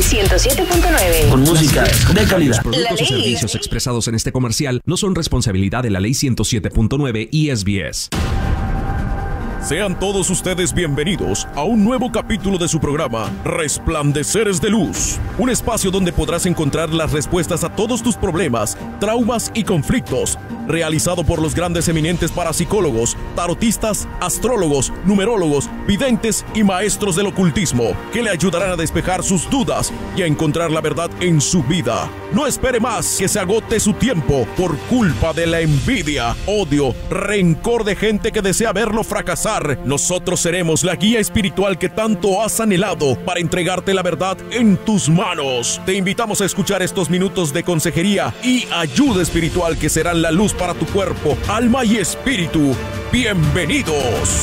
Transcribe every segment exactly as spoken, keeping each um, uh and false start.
ciento siete punto nueve. Con música de calidad. Los productos o servicios expresados en este comercial no son responsabilidad de la Ley ciento siete punto nueve y S B S. Sean todos ustedes bienvenidos a un nuevo capítulo de su programa Resplandeceres de Luz, un espacio donde podrás encontrar las respuestas a todos tus problemas, traumas y conflictos, realizado por los grandes eminentes parapsicólogos, tarotistas, astrólogos, numerólogos, videntes y maestros del ocultismo, que le ayudarán a despejar sus dudas y a encontrar la verdad en su vida. No espere más que se agote su tiempo por culpa de la envidia, odio, rencor de gente que desea verlo fracasar. Nosotros seremos la guía espiritual que tanto has anhelado para entregarte la verdad en tus manos. Te invitamos a escuchar estos minutos de consejería y ayuda espiritual que serán la luz para tu cuerpo, alma y espíritu. ¡Bienvenidos!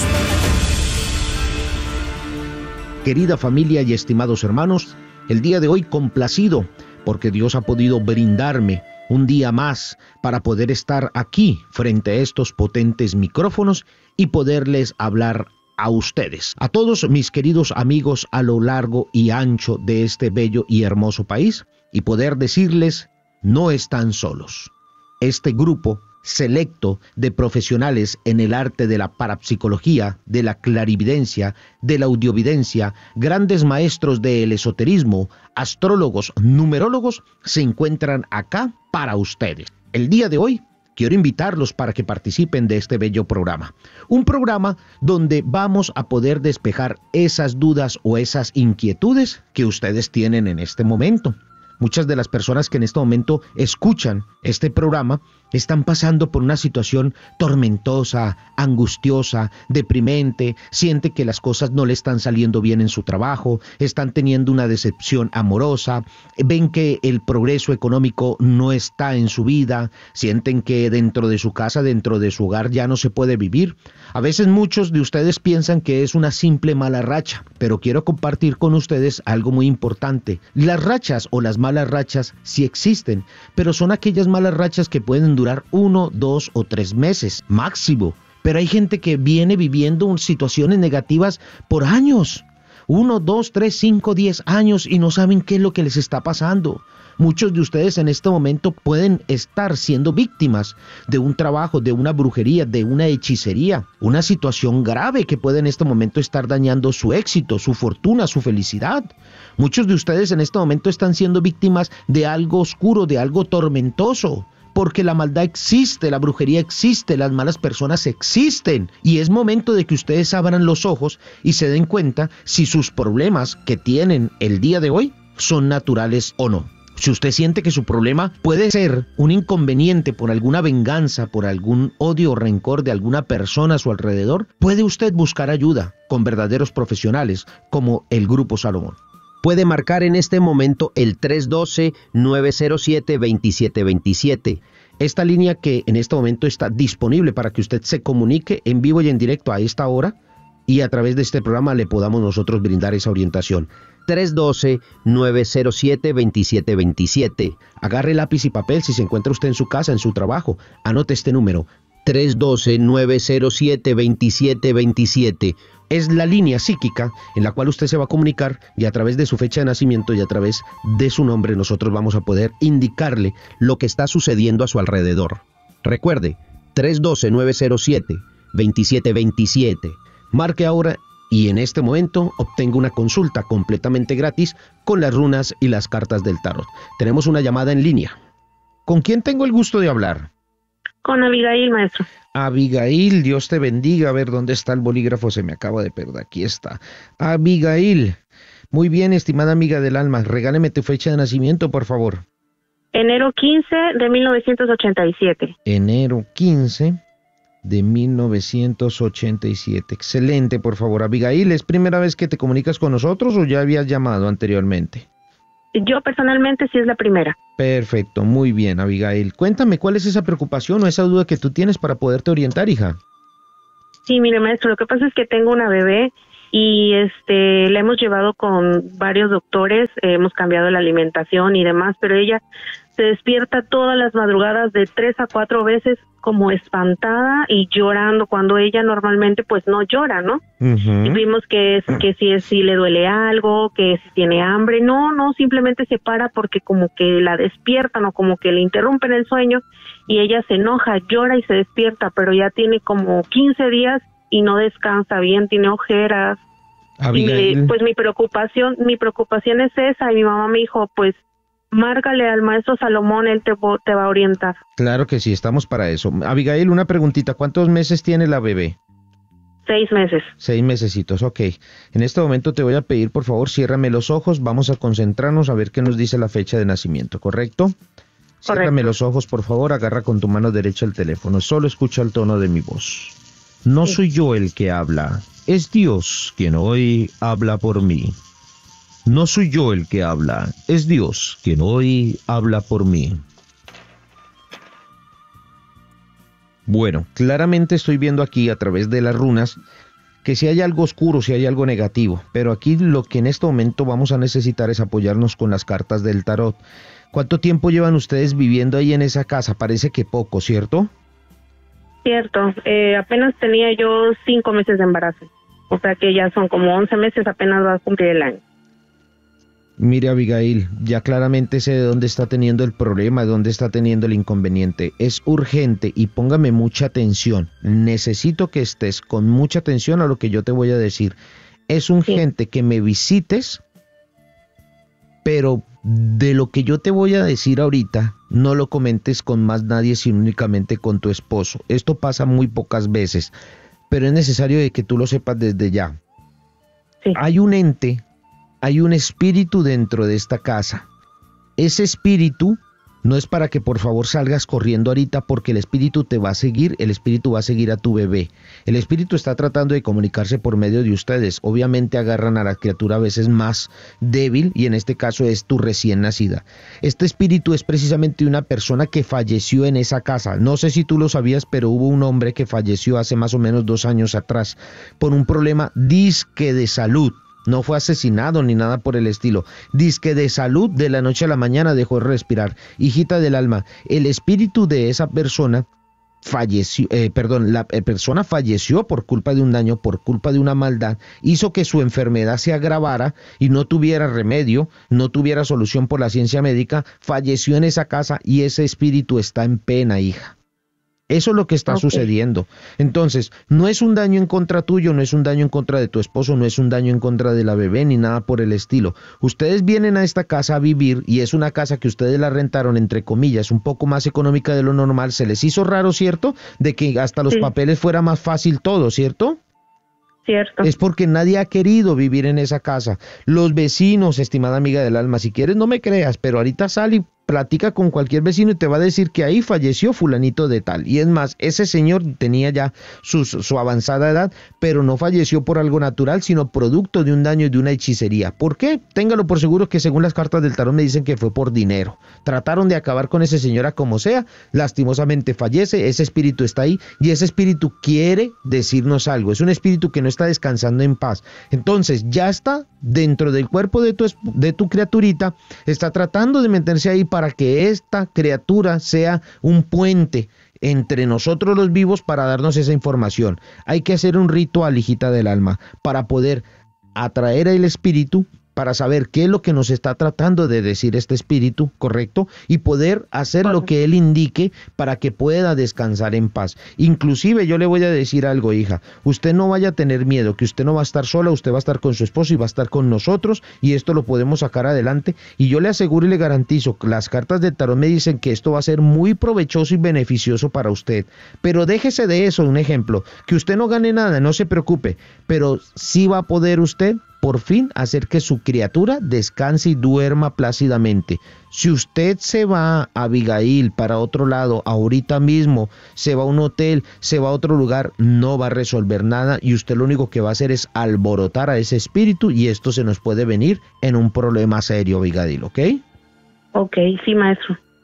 Querida familia y estimados hermanos, el día de hoy complacido porque Dios ha podido brindarme un día más para poder estar aquí frente a estos potentes micrófonos y poderles hablar a ustedes, a todos mis queridos amigos a lo largo y ancho de este bello y hermoso país, y poder decirles, no están solos. Este grupo selecto de profesionales en el arte de la parapsicología, de la clarividencia, de la audiovidencia, grandes maestros del esoterismo, astrólogos, numerólogos, se encuentran acá para ustedes. El día de hoy quiero invitarlos para que participen de este bello programa. Un programa donde vamos a poder despejar esas dudas o esas inquietudes que ustedes tienen en este momento. Muchas de las personas que en este momento escuchan este programa están pasando por una situación tormentosa, angustiosa, deprimente, sienten que las cosas no le están saliendo bien en su trabajo, están teniendo una decepción amorosa, ven que el progreso económico no está en su vida, sienten que dentro de su casa, dentro de su hogar ya no se puede vivir. A veces muchos de ustedes piensan que es una simple mala racha, pero quiero compartir con ustedes algo muy importante. Las rachas o las malas rachas sí existen, pero son aquellas malas rachas que pueden durar uno, dos o tres meses máximo. Pero hay gente que viene viviendo situaciones negativas por años. Uno, dos, tres, cinco, diez años y no saben qué es lo que les está pasando. Muchos de ustedes en este momento pueden estar siendo víctimas de un trabajo, de una brujería, de una hechicería, una situación grave que puede en este momento estar dañando su éxito, su fortuna, su felicidad. Muchos de ustedes en este momento están siendo víctimas de algo oscuro, de algo tormentoso. Porque la maldad existe, la brujería existe, las malas personas existen. Y es momento de que ustedes abran los ojos y se den cuenta si sus problemas que tienen el día de hoy son naturales o no. Si usted siente que su problema puede ser un inconveniente por alguna venganza, por algún odio o rencor de alguna persona a su alrededor, puede usted buscar ayuda con verdaderos profesionales como el Grupo Salomón. Puede marcar en este momento el tres uno dos, nueve cero siete, dos siete dos siete. Esta línea que en este momento está disponible para que usted se comunique en vivo y en directo a esta hora y a través de este programa le podamos nosotros brindar esa orientación. tres uno dos, nueve cero siete, dos siete dos siete. Agarre lápiz y papel si se encuentra usted en su casa, en su trabajo. Anote este número. tres uno dos, nueve cero siete, dos siete dos siete. Es la línea psíquica en la cual usted se va a comunicar y a través de su fecha de nacimiento y a través de su nombre nosotros vamos a poder indicarle lo que está sucediendo a su alrededor. Recuerde, tres uno dos, nueve cero siete, dos siete dos siete. Marque ahora y en este momento obtenga una consulta completamente gratis con las runas y las cartas del tarot. Tenemos una llamada en línea. ¿Con quién tengo el gusto de hablar? Con Abigail, maestro. Abigail, Dios te bendiga. A ver, ¿dónde está el bolígrafo? Se me acaba de perder. Aquí está. Abigail. Muy bien, estimada amiga del alma. Regáleme tu fecha de nacimiento, por favor. Enero quince de mil novecientos ochenta y siete. Enero quince de mil novecientos ochenta y siete. Excelente, por favor. Abigail, ¿es primera vez que te comunicas con nosotros o ya habías llamado anteriormente? Yo personalmente sí es la primera. Perfecto, muy bien, Abigail. Cuéntame, ¿cuál es esa preocupación o esa duda que tú tienes para poderte orientar, hija? Sí, mire, maestro, lo que pasa es que tengo una bebé y este la hemos llevado con varios doctores, eh, hemos cambiado la alimentación y demás, pero ella se despierta todas las madrugadas de tres a cuatro veces como espantada y llorando cuando ella normalmente pues no llora, ¿no? Uh-huh. Y vimos que es que si es, si le duele algo, que si tiene hambre, no, no, simplemente se para porque como que la despiertan o como que le interrumpen el sueño y ella se enoja, llora y se despierta, pero ya tiene como quince días y no descansa bien, tiene ojeras. Abigail. Y pues mi preocupación, mi preocupación es esa, y mi mamá me dijo, pues márcale al maestro Salomón, él te, te va a orientar. Claro que sí, estamos para eso. Abigail, una preguntita, ¿cuántos meses tiene la bebé? Seis meses. Seis mesecitos, ok. En este momento te voy a pedir, por favor, ciérrame los ojos, vamos a concentrarnos a ver qué nos dice la fecha de nacimiento, ¿correcto? Correcto. Ciérrame los ojos, por favor, agarra con tu mano derecha el teléfono, solo escucha el tono de mi voz. No sí. soy yo el que habla, es Dios quien hoy habla por mí. No soy yo el que habla, es Dios quien hoy habla por mí. Bueno, claramente estoy viendo aquí a través de las runas que si hay algo oscuro, si hay algo negativo, pero aquí lo que en este momento vamos a necesitar es apoyarnos con las cartas del tarot. ¿Cuánto tiempo llevan ustedes viviendo ahí en esa casa? Parece que poco, ¿cierto? Cierto, eh, apenas tenía yo cinco meses de embarazo, o sea que ya son como once meses, apenas va a cumplir el año. Mire, Abigail, ya claramente sé de dónde está teniendo el problema, de dónde está teniendo el inconveniente. Es urgente y póngame mucha atención. Necesito que estés con mucha atención a lo que yo te voy a decir. Es urgente sí. que me visites, pero de lo que yo te voy a decir ahorita, no lo comentes con más nadie, sino únicamente con tu esposo. Esto pasa muy pocas veces, pero es necesario de que tú lo sepas desde ya. Sí. Hay un ente... Hay un espíritu dentro de esta casa. Ese espíritu no es para que por favor salgas corriendo ahorita, porque el espíritu te va a seguir, el espíritu va a seguir a tu bebé. El espíritu está tratando de comunicarse por medio de ustedes. Obviamente agarran a la criatura a veces más débil, y en este caso es tu recién nacida. Este espíritu es precisamente una persona que falleció en esa casa. No sé si tú lo sabías, pero hubo un hombre que falleció hace más o menos dos años atrás por un problema disque de salud. No fue asesinado ni nada por el estilo. Dizque de salud, de la noche a la mañana dejó de respirar. Hijita del alma, el espíritu de esa persona falleció, eh, perdón, la eh, persona falleció por culpa de un daño, por culpa de una maldad, hizo que su enfermedad se agravara y no tuviera remedio, no tuviera solución por la ciencia médica, falleció en esa casa y ese espíritu está en pena, hija. Eso es lo que está okay. sucediendo. Entonces, no es un daño en contra tuyo, no es un daño en contra de tu esposo, no es un daño en contra de la bebé, ni nada por el estilo. Ustedes vienen a esta casa a vivir, y es una casa que ustedes la rentaron, entre comillas, un poco más económica de lo normal. Se les hizo raro, ¿cierto? De que hasta los sí. papeles fuera más fácil todo, ¿cierto? Cierto. Es porque nadie ha querido vivir en esa casa. Los vecinos, estimada amiga del alma, si quieres no me creas, pero ahorita sal y platica con cualquier vecino y te va a decir que ahí falleció fulanito de tal. Y es más, ese señor tenía ya su, su avanzada edad, pero no falleció por algo natural, sino producto de un daño y de una hechicería. ¿Por qué? Téngalo por seguro que según las cartas del tarot me dicen que fue por dinero. Trataron de acabar con ese señor a como sea, lastimosamente fallece, ese espíritu está ahí y ese espíritu quiere decirnos algo. Es un espíritu que no está descansando en paz. Entonces ya está dentro del cuerpo de tu, de tu criaturita, está tratando de meterse ahí para que esta criatura sea un puente entre nosotros los vivos para darnos esa información. Hay que hacer un ritual, hijita del alma, para poder atraer al espíritu, para saber qué es lo que nos está tratando de decir este espíritu, ¿correcto? Y poder hacer lo que él indique para que pueda descansar en paz. Inclusive yo le voy a decir algo, hija, usted no vaya a tener miedo, que usted no va a estar sola, usted va a estar con su esposo y va a estar con nosotros, y esto lo podemos sacar adelante, y yo le aseguro y le garantizo, las cartas del tarot me dicen que esto va a ser muy provechoso y beneficioso para usted. Pero déjese de eso, un ejemplo, que usted no gane nada, no se preocupe, pero sí va a poder usted por fin hacer que su criatura descanse y duerma plácidamente. Si usted se va, Abigail, para otro lado, ahorita mismo, se va a un hotel, se va a otro lugar, no va a resolver nada, y usted lo único que va a hacer es alborotar a ese espíritu, y esto se nos puede venir en un problema serio, Abigail, ¿ok? Ok, sí, maestro.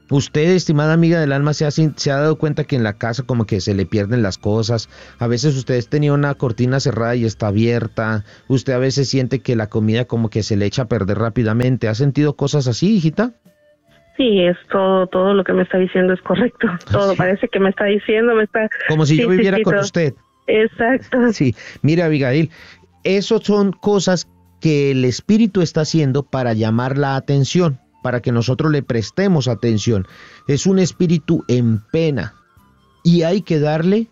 Usted, estimada amiga del alma, se ha, se ha dado cuenta que en la casa como que se le pierden las cosas. A veces usted tenía una cortina cerrada y está abierta. Usted a veces siente que la comida como que se le echa a perder rápidamente. ¿Ha sentido cosas así, hijita? Sí, es todo, todo lo que me está diciendo es correcto. Todo sí. Parece que me está diciendo, me está... Como si sí, yo viviera sí, con todo. usted. Exacto. Sí, mira, Abigail, eso son cosas que el Espíritu está haciendo para llamar la atención, para que nosotros le prestemos atención. Es un espíritu en pena y hay que darle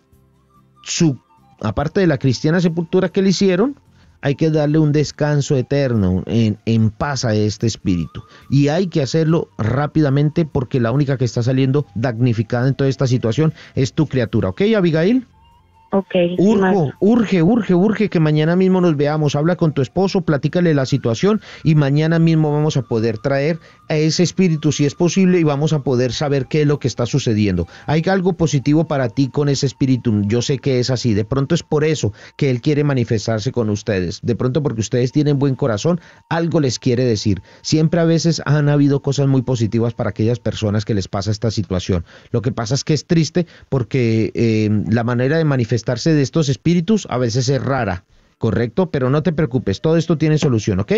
su, aparte de la cristiana sepultura que le hicieron, hay que darle un descanso eterno, en, en paz a este espíritu. Y hay que hacerlo rápidamente porque la única que está saliendo damnificada en toda esta situación es tu criatura. ¿Ok, Abigail? Ok. Urjo, urge, urge, urge que mañana mismo nos veamos. Habla con tu esposo, platícale la situación y mañana mismo vamos a poder traer a ese espíritu si es posible y vamos a poder saber qué es lo que está sucediendo. Hay algo positivo para ti con ese espíritu, yo sé que es así. De pronto es por eso que él quiere manifestarse con ustedes. De pronto porque ustedes tienen buen corazón, algo les quiere decir. Siempre a veces han habido cosas muy positivas para aquellas personas que les pasa esta situación. Lo que pasa es que es triste porque eh, la manera de manifestar de estos espíritus a veces es rara, ¿correcto? Pero no te preocupes, todo esto tiene solución, ¿ok?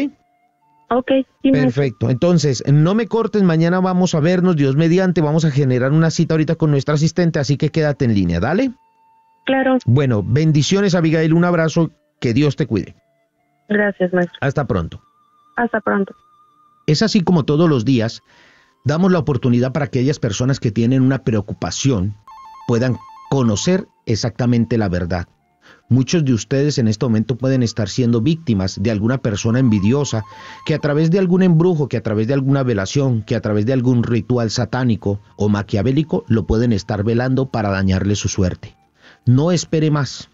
Ok. Sí, perfecto, entonces no me cortes, mañana vamos a vernos, Dios mediante, vamos a generar una cita ahorita con nuestra asistente, así que quédate en línea, ¿dale? Claro. Bueno, bendiciones, Abigail, un abrazo, que Dios te cuide. Gracias, maestro. Hasta pronto. Hasta pronto. Es así como todos los días damos la oportunidad para aquellas personas que tienen una preocupación puedan conocer exactamente la verdad. Muchos de ustedes en este momento pueden estar siendo víctimas de alguna persona envidiosa que a través de algún embrujo, que a través de alguna velación, que a través de algún ritual satánico o maquiavélico lo pueden estar velando para dañarle su suerte. No espere más.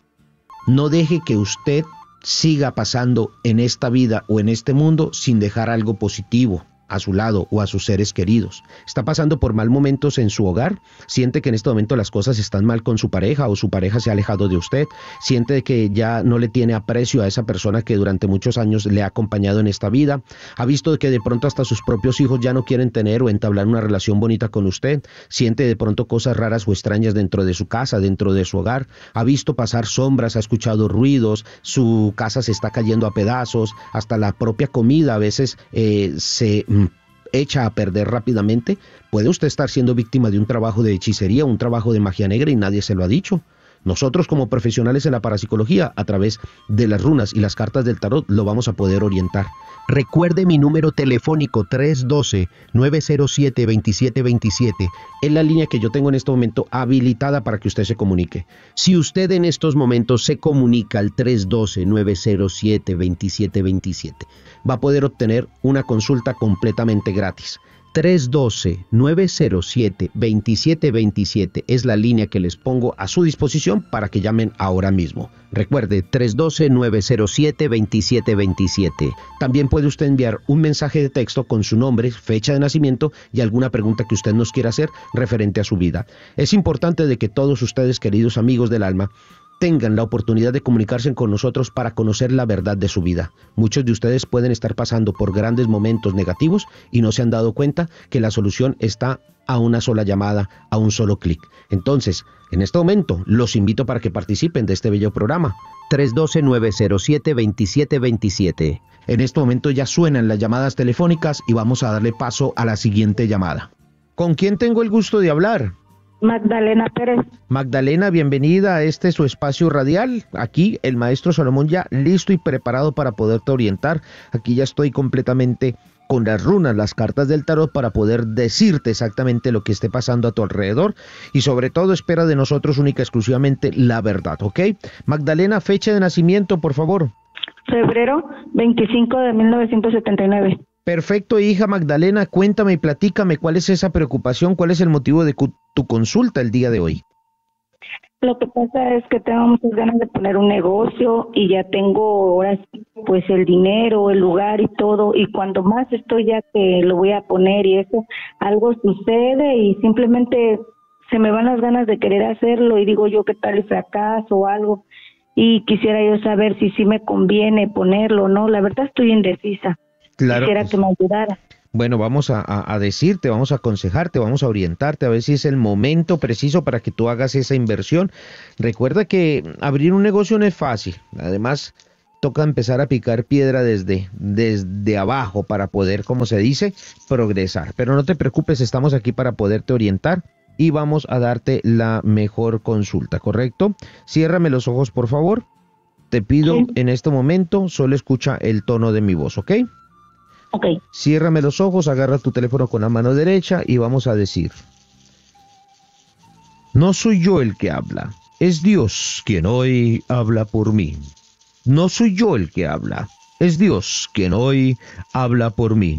No deje que usted siga pasando en esta vida o en este mundo sin dejar algo positivo a su lado o a sus seres queridos. Está pasando por mal momentos en su hogar, siente que en este momento las cosas están mal con su pareja o su pareja se ha alejado de usted, siente que ya no le tiene aprecio a esa persona que durante muchos años le ha acompañado en esta vida, ha visto que de pronto hasta sus propios hijos ya no quieren tener o entablar una relación bonita con usted, siente de pronto cosas raras o extrañas dentro de su casa, dentro de su hogar, ha visto pasar sombras, ha escuchado ruidos, su casa se está cayendo a pedazos, hasta la propia comida a veces eh, se echa a perder rápidamente. Puede usted estar siendo víctima de un trabajo de hechicería, un trabajo de magia negra y nadie se lo ha dicho. Nosotros como profesionales en la parapsicología, a través de las runas y las cartas del tarot, lo vamos a poder orientar. Recuerde mi número telefónico tres uno dos, nueve cero siete, dos siete dos siete. Es la línea que yo tengo en este momento habilitada para que usted se comunique. Si usted en estos momentos se comunica al tres uno dos, nueve cero siete, dos siete dos siete, va a poder obtener una consulta completamente gratis. tres uno dos, nueve cero siete, dos siete dos siete es la línea que les pongo a su disposición para que llamen ahora mismo. Recuerde, tres uno dos, nueve cero siete, dos siete dos siete. También puede usted enviar un mensaje de texto con su nombre, fecha de nacimiento y alguna pregunta que usted nos quiera hacer referente a su vida. Es importante de que todos ustedes, queridos amigos del alma, tengan la oportunidad de comunicarse con nosotros para conocer la verdad de su vida. Muchos de ustedes pueden estar pasando por grandes momentos negativos y no se han dado cuenta que la solución está a una sola llamada, a un solo clic. Entonces, en este momento, los invito para que participen de este bello programa. tres uno dos, nueve cero siete, dos siete dos siete. En este momento ya suenan las llamadas telefónicas y vamos a darle paso a la siguiente llamada. ¿Con quién tengo el gusto de hablar? Magdalena Pérez. Magdalena, bienvenida a este su espacio radial. Aquí el maestro Salomón ya listo y preparado para poderte orientar. Aquí ya estoy completamente con las runas, las cartas del tarot para poder decirte exactamente lo que esté pasando a tu alrededor y sobre todo espera de nosotros única y exclusivamente la verdad, ¿ok? Magdalena, fecha de nacimiento, por favor. Febrero veinticinco de mil novecientos setenta y nueve. Perfecto, hija Magdalena, cuéntame y platícame cuál es esa preocupación, cuál es el motivo de tu consulta el día de hoy. Lo que pasa es que tengo muchas ganas de poner un negocio y ya tengo ahora pues el dinero, el lugar y todo, y cuando más estoy ya que lo voy a poner y eso, algo sucede y simplemente se me van las ganas de querer hacerlo y digo yo qué tal el fracaso o algo y quisiera yo saber si sí me conviene ponerlo o no, la verdad estoy indecisa. Claro Quisiera que, que me ayudara. Bueno, vamos a, a, a decirte, vamos a aconsejarte, vamos a orientarte, a ver si es el momento preciso para que tú hagas esa inversión. Recuerda que abrir un negocio no es fácil, además toca empezar a picar piedra desde, desde abajo para poder, como se dice, progresar. Pero no te preocupes, estamos aquí para poderte orientar y vamos a darte la mejor consulta, ¿correcto? Ciérrame los ojos, por favor. Te pido sí. En este momento, solo escucha el tono de mi voz, ¿ok? Ok. Ciérrame los ojos, agarra tu teléfono con la mano derecha y vamos a decir: no soy yo el que habla, es Dios quien hoy habla por mí. No soy yo el que habla, es Dios quien hoy habla por mí.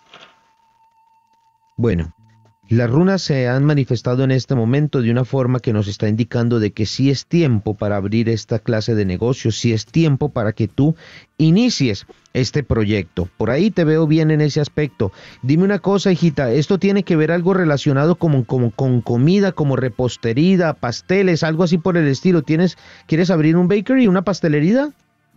Bueno, las runas se han manifestado en este momento de una forma que nos está indicando de que sí es tiempo para abrir esta clase de negocios, sí es tiempo para que tú inicies este proyecto. Por ahí te veo bien en ese aspecto. Dime una cosa, hijita, ¿esto tiene que ver algo relacionado como, como con comida, como repostería, pasteles, algo así por el estilo? ¿Tienes, quieres abrir un bakery, una pastelería?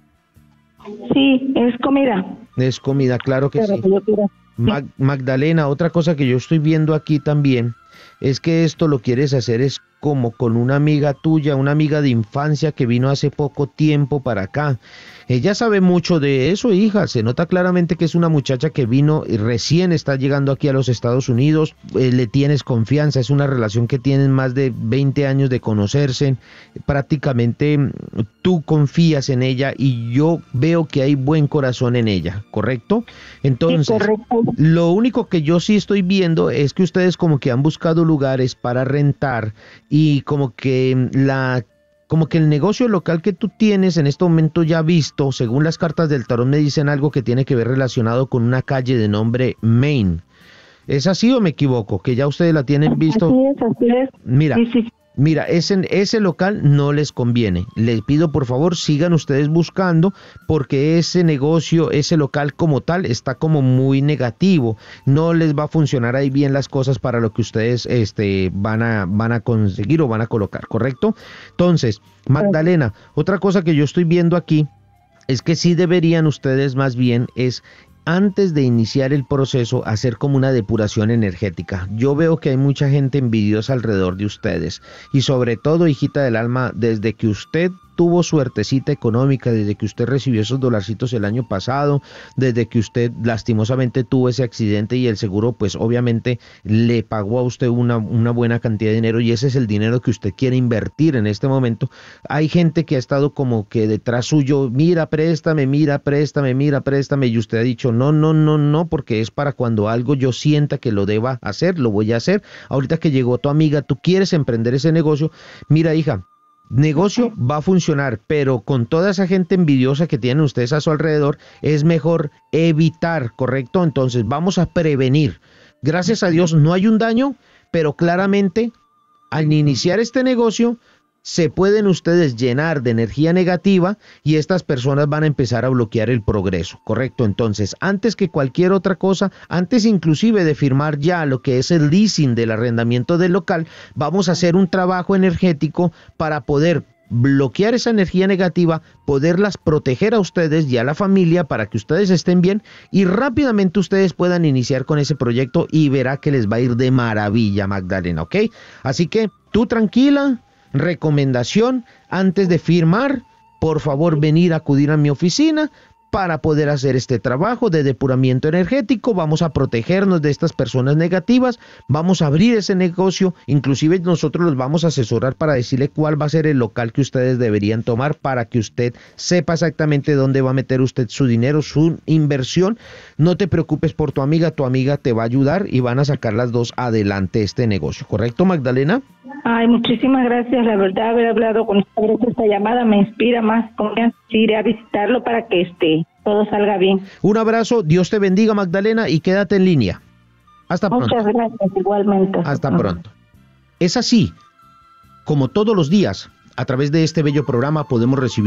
Sí, es comida. Es comida, claro que Pero sí. que yo quiero. Mag- Magdalena, otra cosa que yo estoy viendo aquí también es que esto lo quieres hacer es como con una amiga tuya, una amiga de infancia que vino hace poco tiempo para acá. Ella sabe mucho de eso, hija, se nota claramente que es una muchacha que vino y recién está llegando aquí a los Estados Unidos, eh, le tienes confianza, es una relación que tienen más de veinte años de conocerse, prácticamente tú confías en ella y yo veo que hay buen corazón en ella, ¿correcto? Entonces, Sí, correcto. lo único que yo sí estoy viendo es que ustedes como que han buscado lugares para rentar y como que la como que el negocio local que tú tienes en este momento ya visto, según las cartas del tarot me dicen algo que tiene que ver relacionado con una calle de nombre Main. ¿Es así o me equivoco? Que ya ustedes la tienen visto. Así es, así es. Mira, Sí, sí. Mira, ese, ese local no les conviene. Les pido por favor sigan ustedes buscando porque ese negocio, ese local como tal está como muy negativo. No les va a funcionar ahí bien las cosas para lo que ustedes este, van a, van a conseguir o van a colocar, ¿correcto? Entonces, Magdalena, otra cosa que yo estoy viendo aquí es que sí deberían ustedes más bien es antes de iniciar el proceso, hacer como una depuración energética. Yo veo que hay mucha gente envidiosa alrededor de ustedes y sobre todo, hijita del alma, desde que usted tuvo suertecita económica, desde que usted recibió esos dolarcitos el año pasado, desde que usted lastimosamente tuvo ese accidente y el seguro pues obviamente le pagó a usted una, una buena cantidad de dinero y ese es el dinero que usted quiere invertir en este momento. Hay gente que ha estado como que detrás suyo, mira, préstame, mira, préstame, mira, préstame, y usted ha dicho no, no, no, no, porque es para cuando algo yo sienta que lo deba hacer, lo voy a hacer. Ahorita que llegó tu amiga, tú quieres emprender ese negocio, mira, hija, negocio va a funcionar, pero con toda esa gente envidiosa que tienen ustedes a su alrededor, es mejor evitar, ¿correcto? Entonces vamos a prevenir. Gracias a Dios no hay un daño, pero claramente al iniciar este negocio se pueden ustedes llenar de energía negativa y estas personas van a empezar a bloquear el progreso, ¿correcto? Entonces, antes que cualquier otra cosa, antes inclusive de firmar ya lo que es el leasing del arrendamiento del local, vamos a hacer un trabajo energético para poder bloquear esa energía negativa, poderlas proteger a ustedes y a la familia para que ustedes estén bien y rápidamente ustedes puedan iniciar con ese proyecto y verá que les va a ir de maravilla, Magdalena, ¿ok? Así que tú tranquila. Recomendación, antes de firmar, por favor venir a acudir a mi oficina para poder hacer este trabajo de depuramiento energético. Vamos a protegernos de estas personas negativas, vamos a abrir ese negocio, inclusive nosotros los vamos a asesorar para decirle cuál va a ser el local que ustedes deberían tomar para que usted sepa exactamente dónde va a meter usted su dinero, su inversión. No te preocupes por tu amiga, tu amiga te va a ayudar y van a sacar las dos adelante este negocio, ¿correcto, Magdalena? Ay, muchísimas gracias. La verdad, haber hablado con esta, esta llamada me inspira más confianza. Iré a visitarlo para que este todo salga bien. Un abrazo, Dios te bendiga, Magdalena, y quédate en línea. Hasta pronto. Muchas gracias, igualmente. Hasta pronto. Es así, como todos los días, a través de este bello programa podemos recibir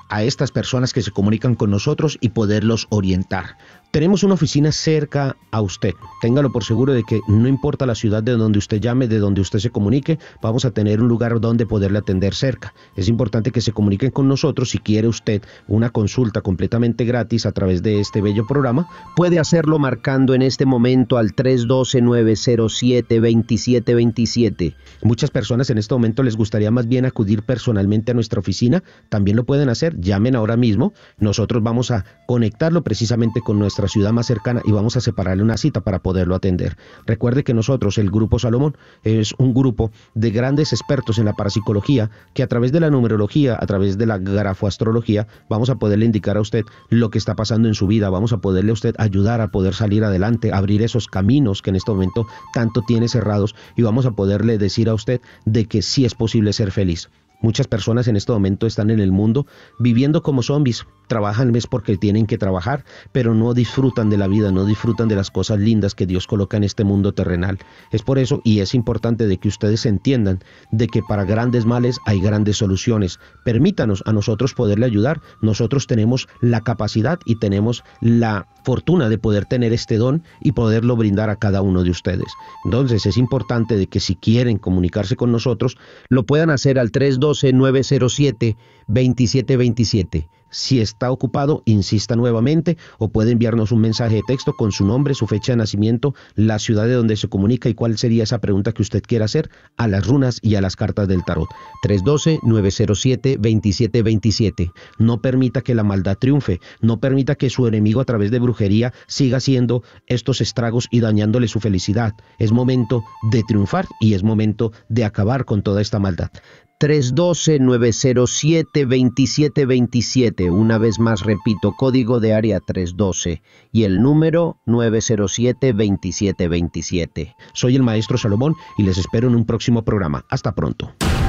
a estas personas que se comunican con nosotros y poderlos orientar. Tenemos una oficina cerca a usted. Téngalo por seguro de que no importa la ciudad de donde usted llame, de donde usted se comunique, vamos a tener un lugar donde poderle atender cerca. Es importante que se comuniquen con nosotros. Si quiere usted una consulta completamente gratis a través de este bello programa, puede hacerlo marcando en este momento al tres uno dos, nueve cero siete, dos siete dos siete. Muchas personas en este momento les gustaría más bien acudir personalmente a nuestra oficina. También lo pueden hacer. Llamen ahora mismo. Nosotros vamos a conectarlo precisamente con nuestra ciudad más cercana y vamos a separarle una cita para poderlo atender. Recuerde que nosotros, el Grupo Salomón, es un grupo de grandes expertos en la parapsicología que a través de la numerología, a través de la grafoastrología, vamos a poderle indicar a usted lo que está pasando en su vida, vamos a poderle a usted ayudar a poder salir adelante, abrir esos caminos que en este momento tanto tiene cerrados y vamos a poderle decir a usted de que sí es posible ser feliz. Muchas personas en este momento están en el mundo viviendo como zombies. Trabajan es porque tienen que trabajar, pero no disfrutan de la vida, no disfrutan de las cosas lindas que Dios coloca en este mundo terrenal. Es por eso, y es importante de que ustedes entiendan, de que para grandes males hay grandes soluciones. Permítanos a nosotros poderle ayudar. Nosotros tenemos la capacidad y tenemos la fortuna de poder tener este don y poderlo brindar a cada uno de ustedes. Entonces es importante de que si quieren comunicarse con nosotros, lo puedan hacer al tres uno dos, nueve cero siete, dos siete dos siete. Si está ocupado, insista nuevamente o puede enviarnos un mensaje de texto con su nombre, su fecha de nacimiento, la ciudad de donde se comunica y cuál sería esa pregunta que usted quiera hacer a las runas y a las cartas del tarot. tres uno dos, nueve cero siete, dos siete dos siete. No permita que la maldad triunfe, no permita que su enemigo a través de brujería siga haciendo estos estragos y dañándole su felicidad. Es momento de triunfar y es momento de acabar con toda esta maldad. tres uno dos, nueve cero siete, dos siete dos siete. Una vez más repito, código de área tres uno dos y el número nueve cero siete, dos siete dos siete. Soy el maestro Salomón y les espero en un próximo programa. Hasta pronto.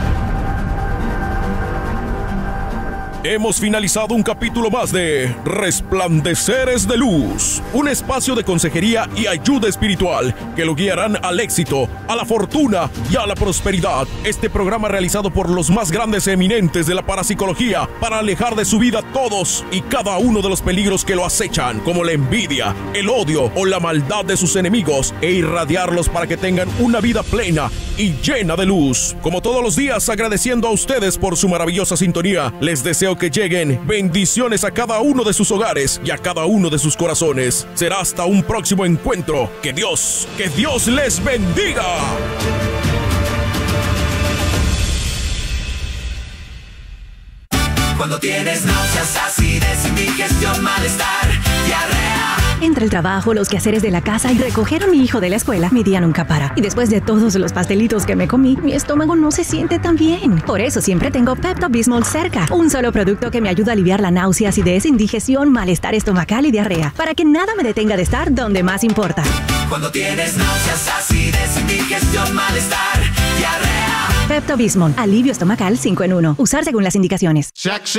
Hemos finalizado un capítulo más de Resplandeceres de Luz, un espacio de consejería y ayuda espiritual que lo guiarán al éxito, a la fortuna y a la prosperidad. Este programa realizado por los más grandes eminentes de la parapsicología para alejar de su vida todos y cada uno de los peligros que lo acechan, como la envidia, el odio o la maldad de sus enemigos, e irradiarlos para que tengan una vida plena y llena de luz. Como todos los días, agradeciendo a ustedes por su maravillosa sintonía, les deseo que lleguen bendiciones a cada uno de sus hogares y a cada uno de sus corazones. Será hasta un próximo encuentro. Que Dios, que Dios les bendiga. Cuando tienes náuseas, acidez, indigestión, malestar, diarrea. Entre el trabajo, los quehaceres de la casa y recoger a mi hijo de la escuela, mi día nunca para. Y después de todos los pastelitos que me comí, mi estómago no se siente tan bien. Por eso siempre tengo Pepto-Bismol cerca. Un solo producto que me ayuda a aliviar la náusea, acidez, indigestión, malestar estomacal y diarrea. Para que nada me detenga de estar donde más importa. Cuando tienes náuseas, acidez, indigestión, malestar, diarrea. Pepto-Bismol, alivio estomacal cinco en uno. Usar según las indicaciones.